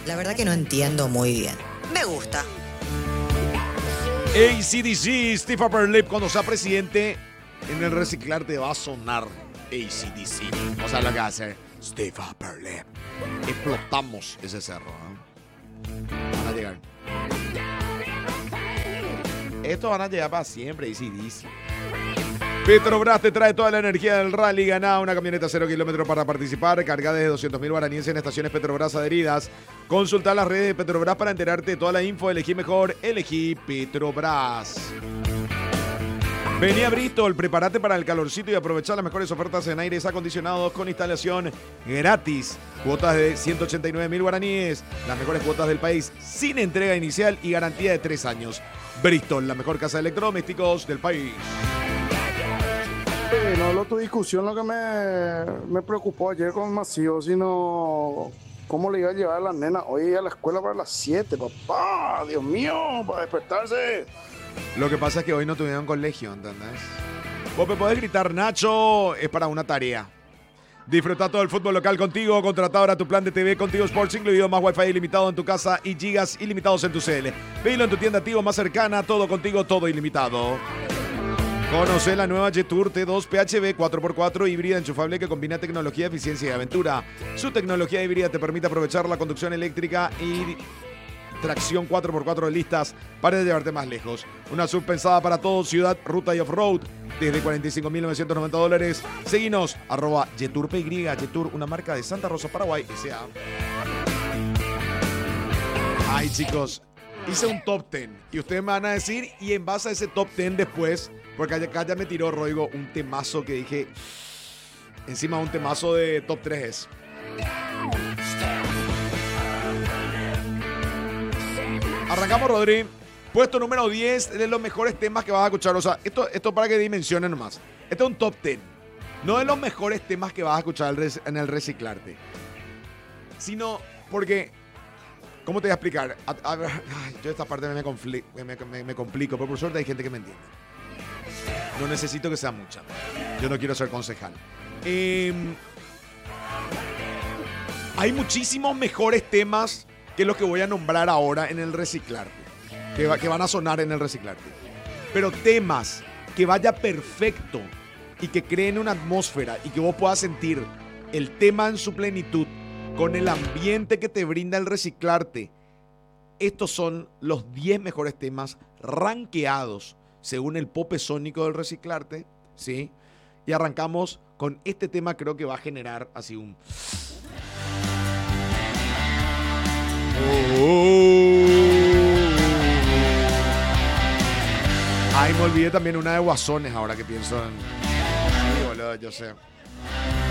La verdad que no entiendo muy bien. Me gusta. AC/DC, Steve Upper Lip, cuando sea presidente, en el reciclarte va a sonar AC/DC. O sea, lo que va a hacer Steve Upper Lip. Explotamos ese cerro. Van a llegar. Estos van a llegar para siempre, AC/DC. Petrobras te trae toda la energía del rally. Gana una camioneta 0 kilómetros para participar. Carga desde 200.000 guaraníes en estaciones Petrobras adheridas. Consulta las redes de Petrobras para enterarte de toda la info. Elegí mejor, elegí Petrobras. Vení a Bristol, prepárate para el calorcito y aprovechar las mejores ofertas en aires acondicionados con instalación gratis. Cuotas de 189.000 guaraníes, las mejores cuotas del país, sin entrega inicial y garantía de 3 años. Bristol, la mejor casa de electrodomésticos del país. No hablo tu discusión, lo que me preocupó ayer con Macío, sino cómo le iba a llevar a la nena hoy a la escuela para las 7, papá, Dios mío, para despertarse. Lo que pasa es que hoy no tuvieron colegio, ¿entendés? Vos me podés gritar, Nacho, es para una tarea. Disfruta todo el fútbol local contigo. Contrata ahora tu plan de TV Contigo Sports, incluido más Wi-Fi ilimitado en tu casa y gigas ilimitados en tu CL. Pedilo en tu tienda Tigo más cercana. Todo contigo, todo ilimitado. Conoce la nueva Jetour T2 PHEV 4x4 híbrida enchufable que combina tecnología, eficiencia y aventura. Su tecnología híbrida te permite aprovechar la conducción eléctrica y tracción 4x4 listas para llevarte más lejos. Una sub pensada para todo, ciudad, ruta y off-road. Desde $45.990. Seguinos, @JetourPY. Jetour, una marca de Santa Rosa, Paraguay, S.A. Ay, chicos, hice un top 10 y ustedes me van a decir, y en base a ese top 10 después, porque acá ya me tiró Roigo un temazo que dije, encima un temazo de top 3 es. Arrancamos, Rodri. Puesto número 10 de los mejores temas que vas a escuchar. O sea, esto para que dimensionen nomás. Este es un top 10. No de los mejores temas que vas a escuchar en el reciclarte. Sino porque, ¿cómo te voy a explicar? A ver, yo esta parte me complico, pero por suerte hay gente que me entiende. No necesito que sea mucha. Yo no quiero ser concejal. Hay muchísimos mejores temas que los que voy a nombrar ahora en el reciclarte. Que van a sonar en el reciclarte. Pero temas que vaya perfecto y que creen una atmósfera y que vos puedas sentir el tema en su plenitud con el ambiente que te brinda el reciclarte. Estos son los 10 mejores temas rankeados según el pope sónico del reciclarte, ¿sí? Y arrancamos con este tema, creo que va a generar así un... Ay, me olvidé también una de Guasones ahora que pienso en... Sí, boludo, yo sé.